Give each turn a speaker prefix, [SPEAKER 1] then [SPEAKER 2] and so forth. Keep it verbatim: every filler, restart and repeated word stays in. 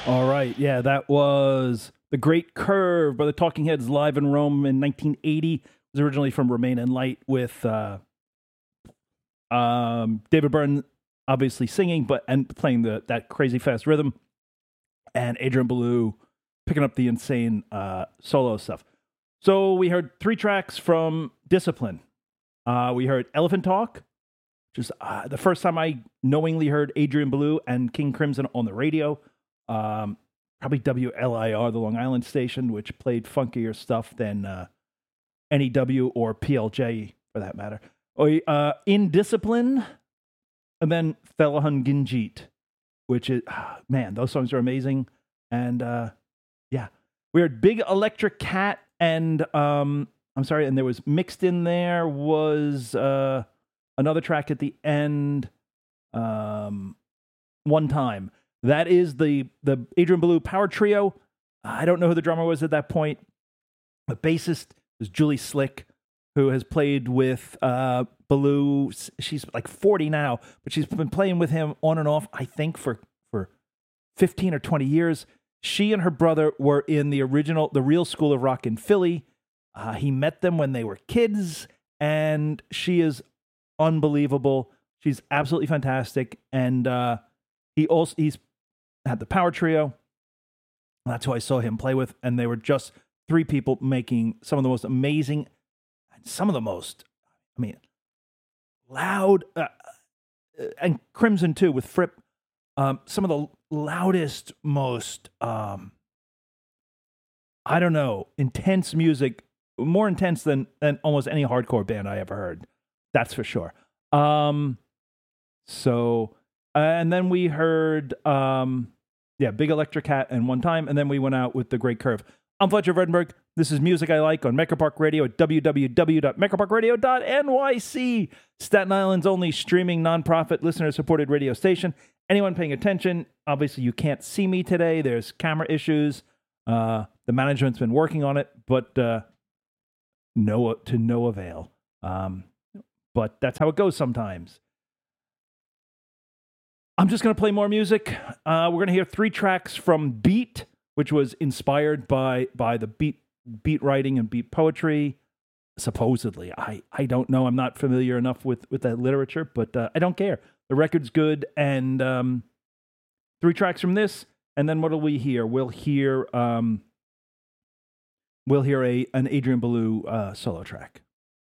[SPEAKER 1] All right. Yeah, that was The Great Curve by the Talking Heads live in Rome in nineteen eighty. It was originally from Remain in Light with uh, um, David Byrne obviously singing but and playing the that crazy fast rhythm, and Adrian Belew picking up the insane uh, solo stuff. So we heard three tracks from Discipline. Uh, we heard Elephant Talk, which is uh, the first time I knowingly heard Adrian Belew and King Crimson on the radio. Um, probably W L I R, the Long Island station, which played funkier stuff than uh, N E W or P L J, for that matter. Uh, In Discipline, and then Thelahan Ginjit, which is, ah, man, those songs are amazing. And uh, yeah, we heard Big Electric Cat, and um, I'm sorry, and there was mixed in there was uh, another track at the end, um, One Time. That is the the Adrian Belew power trio. I don't know who the drummer was at that point. The bassist is Julie Slick, who has played with uh, Belew. She's like forty now, but she's been playing with him on and off, I think, for, for fifteen or twenty years. She and her brother were in the original, the Real School of Rock in Philly. Uh, he met them when they were kids, and she is unbelievable. She's absolutely fantastic. And uh, he also he's had the power trio. That's who I saw him play with, and they were just three people making some of the most amazing, some of the most, I mean, loud, uh, and Crimson too with Fripp, um, some of the loudest, most, um, I don't know, intense music, more intense than than almost any hardcore band I ever heard. That's for sure. Um, so. Uh, and then we heard, um, yeah, Big Electric Cat and One Time, and then we went out with The Great Curve. I'm Fletcher Vredenberg. This is Music I Like on Megapark Radio at w w w dot megapark radio dot n y c, Staten Island's only streaming nonprofit listener-supported radio station. Anyone paying attention, obviously you can't see me today. There's camera issues. Uh, the management's been working on it, but uh, no to no avail. Um, but that's how it goes sometimes. I'm just going to play more music. Uh, we're going to hear three tracks from Beat, which was inspired by by the beat beat writing and beat poetry. Supposedly, I, I don't know. I'm not familiar enough with, with that literature, but uh, I don't care. The record's good, and um, three tracks from this, and then what will we hear? We'll hear um, we'll hear a an Adrian Belew uh, solo track.